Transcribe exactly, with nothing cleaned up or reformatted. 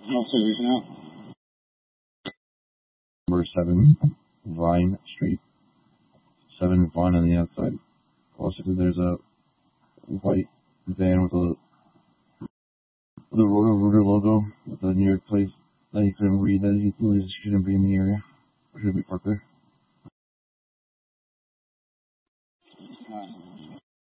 Also reaching out. Number seven, Vine Street. Seven Vine on the outside. Also, there's a white van with a the Roto-Rooter logo with the New York place that you couldn't read that you shouldn't be in the area. Or should be parked there.